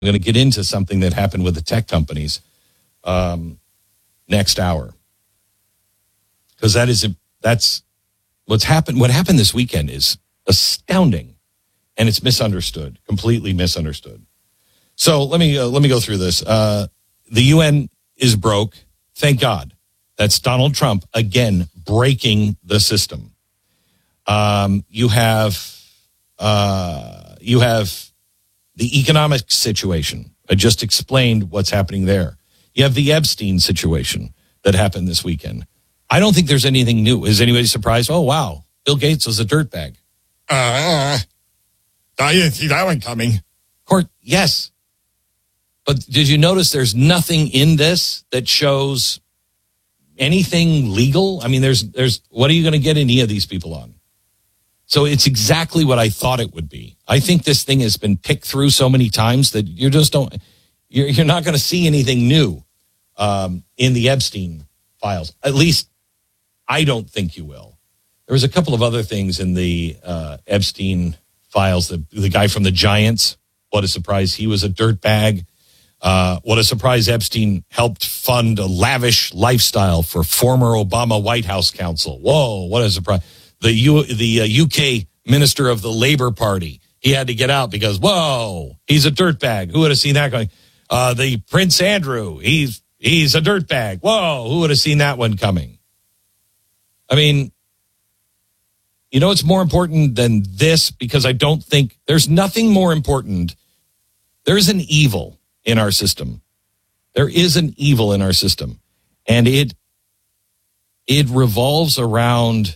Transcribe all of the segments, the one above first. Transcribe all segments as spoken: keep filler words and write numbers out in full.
I'm going to get into something that happened with the tech companies um, next hour. Because that is, that's what's happened. What happened this weekend is astounding, and it's misunderstood, completely misunderstood. So let me uh, let me go through this. Uh, the U N is broke. Thank God. That's Donald Trump again breaking the system. Um, you have uh, you have the economic situation. I just explained what's happening there. You have the Epstein situation that happened this weekend. I don't think there's anything new. Is anybody surprised? Oh, wow. Bill Gates was a dirtbag. Uh, I didn't see that one coming. Court, yes. But did you notice there's nothing in this that shows anything legal? I mean, there's, there's, what are you going to get any of these people on? So it's exactly what I thought it would be. I think this thing has been picked through so many times that you just don't, you're, you're not going to see anything new um, in the Epstein files. At least I don't think you will. There was a couple of other things in the uh, Epstein files. The, the guy from the Giants, what a surprise. He was a dirtbag. Uh, what a surprise. Epstein helped fund a lavish lifestyle for former Obama White House counsel. Whoa, what a surprise. The U, the uh, U K Minister of the Labour Party, he had to get out because, whoa, he's a dirtbag. Who would have seen that going? Uh, the Prince Andrew, he's he's a dirtbag. Whoa, who would have seen that one coming? I mean, you know what's more important than this? Because I don't think there's nothing more important. There's an evil in our system. There is an evil in our system. And it it revolves around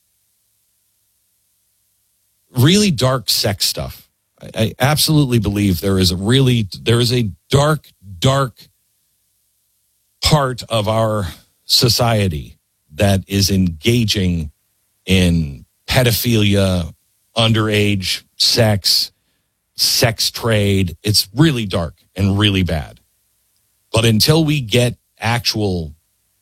really dark sex stuff. I, I absolutely believe there is a really, there is a dark, dark part of our society that is engaging in pedophilia, underage sex, sex trade. It's really dark and really bad. But until we get actual,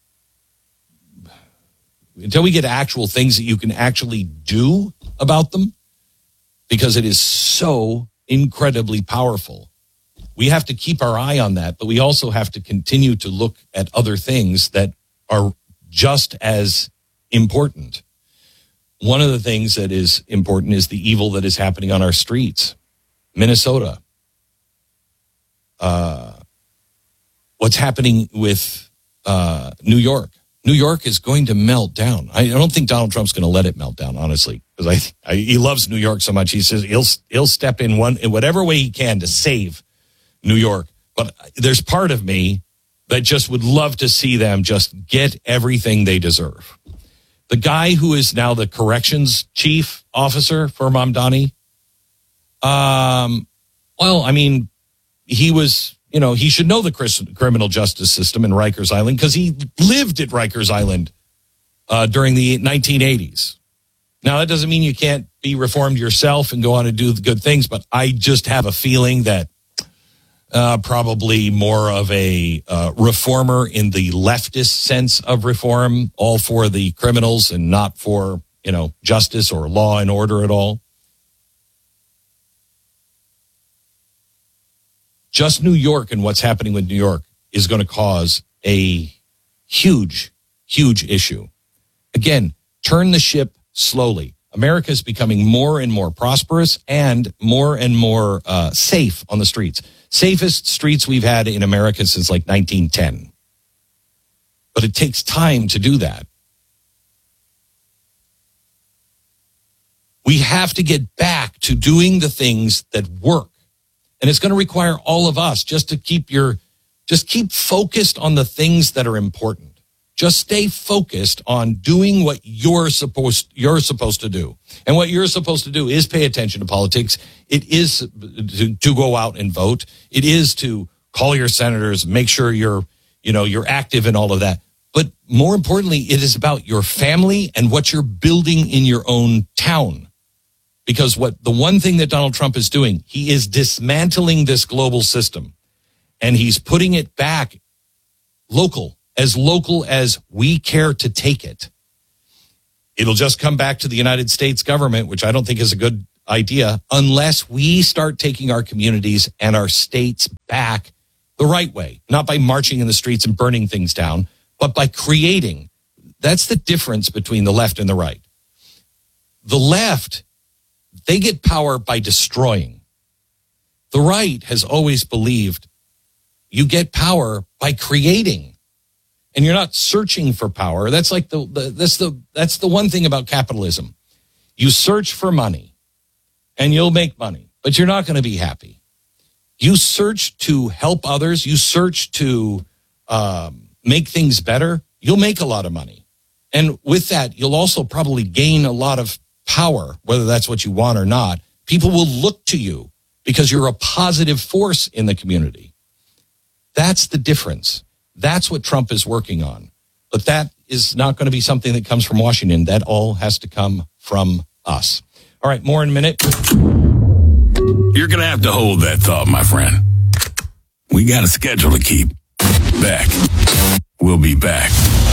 until we get actual things that you can actually do about them, because it is so incredibly powerful, we have to keep our eye on that, but we also have to continue to look at other things that are just as important. One of the things that is important is the evil that is happening on our streets. Minnesota. Uh, what's happening with uh, New York? New York is going to melt down. I don't think Donald Trump's going to let it melt down, honestly, because I, I he loves New York so much. He says he'll he'll step in one in whatever way he can to save New York. But there's part of me that just would love to see them just get everything they deserve. The guy who is now the corrections chief officer for Mamdani, um, well, I mean, he was. You know, he should know the criminal justice system in Rikers Island because he lived at Rikers Island uh, during the nineteen eighties. Now, that doesn't mean you can't be reformed yourself and go on and do the good things, but I just have a feeling that uh, probably more of a uh, reformer in the leftist sense of reform, all for the criminals and not for, you know, justice or law and order at all. Just New York and what's happening with New York is going to cause a huge, huge issue. Again, turn the ship slowly. America is becoming more and more prosperous and more and more uh, safe on the streets. Safest streets we've had in America since like nineteen ten. But it takes time to do that. We have to get back to doing the things that work. And it's going to require all of us just to keep your, just keep focused on the things that are important. Just stay focused on doing what you're supposed, you're supposed to do. And what you're supposed to do is pay attention to politics. It is to, to go out and vote. It is to call your senators, make sure you're, you know, you're active in all of that. But more importantly, it is about your family and what you're building in your own town. Because what the one thing that Donald Trump is doing, he is dismantling this global system and he's putting it back local, as local as we care to take it. It'll just come back to the United States government, which I don't think is a good idea unless we start taking our communities and our states back the right way, not by marching in the streets and burning things down, but by creating. That's the difference between the left and the right. The left, they get power by destroying. The right has always believed you get power by creating. And you're not searching for power. That's like the, the that's the that's the one thing about capitalism. You search for money and you'll make money, but you're not going to be happy. You search to help others, you search to um, make things better, you'll make a lot of money. And with that, you'll also probably gain a lot of power, whether that's what you want or not. People will look to you because you're a positive force in the community. That's the difference. That's what Trump is working on. But that is not going to be something that comes from Washington. That all has to come from us. All right, more in a minute. You're going to have to hold that thought, my friend. We got a schedule to keep. Back. We'll be back.